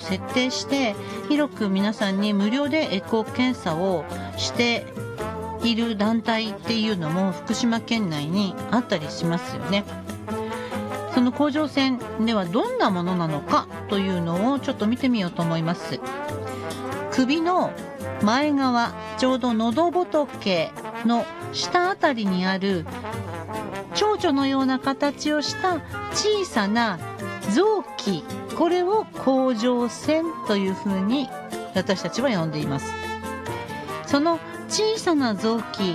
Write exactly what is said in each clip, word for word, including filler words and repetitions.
設定して広く皆さんに無料でエコー検査をしている団体っていうのも福島県内にあったりしますよね。その甲状腺ではどんなものなのかというのをちょっと見てみようと思います。首の前側、ちょうど喉仏の下あたりにある蝶々のような形をした小さな臓器、これを甲状腺というふうに私たちは呼んでいます。その小さな臓器、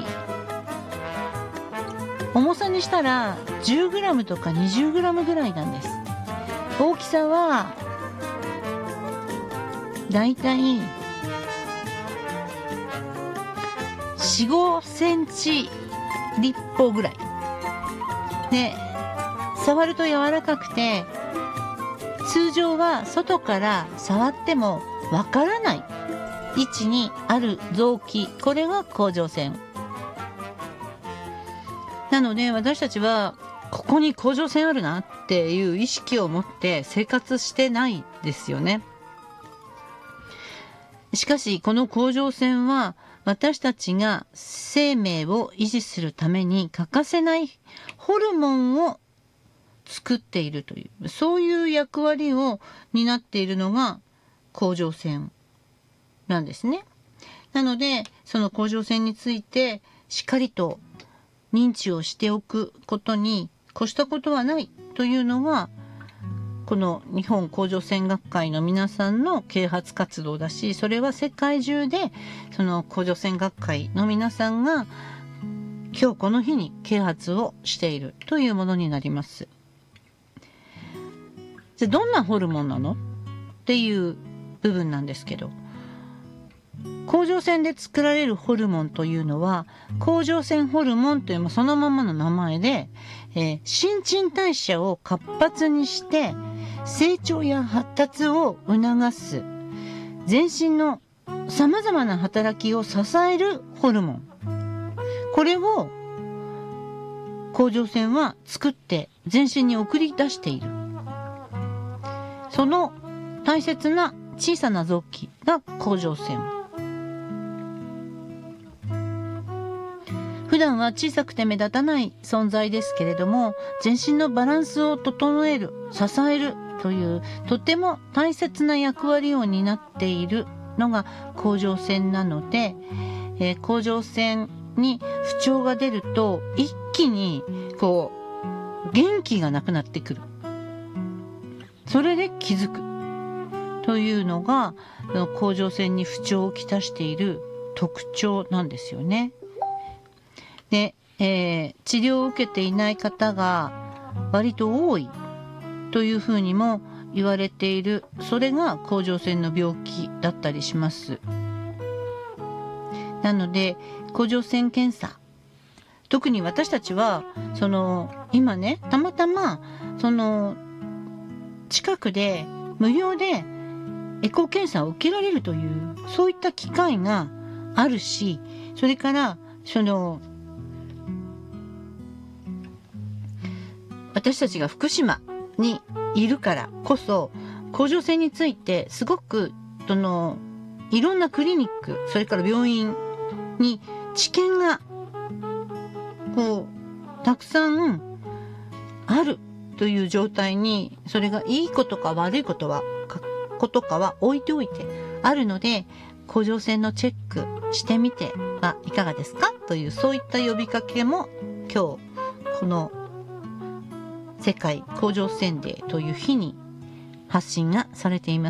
重さにしたら じゅうグラム とか にじゅうグラム ぐらいなんです。大きさはだいたいよん、ごセンチ立方ぐらいで、触ると柔らかくて通常は外から触ってもわからない位置にある臓器、これが甲状腺なので、私たちはここに甲状腺あるなっていう意識を持って生活してないですよね。しかしこの甲状腺は私たちが生命を維持するために欠かせないホルモンを作っているという、そういう役割を担っているのが甲状腺なんですね。なのでその甲状腺についてしっかりと認知をしておくことに越したことはないというのがこの日本甲状腺学会の皆さんの啓発活動だし、それは世界中でその甲状腺学会の皆さんが今日この日に啓発をしているというものになります。じゃあどんなホルモンなのっていう部分なんですけど、甲状腺で作られるホルモンというのは甲状腺ホルモンというそのままの名前で、えー、新陳代謝を活発にして成長や発達を促す全身のさまざまな働きを支えるホルモン、これを甲状腺は作って全身に送り出している。その大切な小さな臓器が甲状腺。普段は小さくて目立たない存在ですけれども、全身のバランスを整える、支えるというとても大切な役割を担っているのが甲状腺なので、えー、甲状腺に不調が出ると一気にこう元気がなくなってくる。それで気づくというのが甲状腺に不調をきたしている特徴なんですよね。で、えー、治療を受けていない方が割と多いというふうにも言われている、それが甲状腺の病気だったりします。なので甲状腺検査、特に私たちはその今ね、たまたまその近くで無料でエコー検査を受けられるというそういった機会があるし、それからその私たちが福島にいるからこそ甲状腺についてすごくそのいろんなクリニック、それから病院に知見がこうたくさんあるという状態に、それがいいことか悪いことはことかは置いておいてあるので、甲状腺のチェックしてみてはいかがですかという、そういった呼びかけも今日この世界甲状腺デーという日に発信がされています。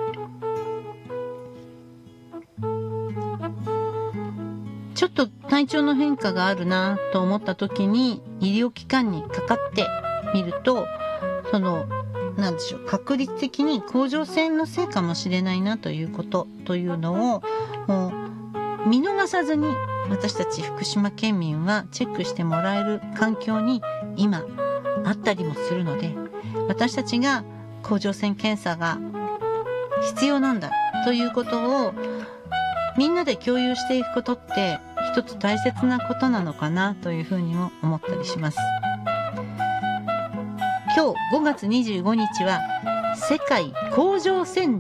ちょっと体調の変化があるなと思った時に医療機関にかかってみると、そのなんでしょう、確率的に甲状腺のせいかもしれないなということというのをもう見逃さずに、私たち福島県民はチェックしてもらえる環境に今あったりもするので、私たちが甲状腺検査が必要なんだということをみんなで共有していくことって一つ大切なことなのかなというふうにも思ったりします。今日ごがつにじゅうごにちは世界甲状腺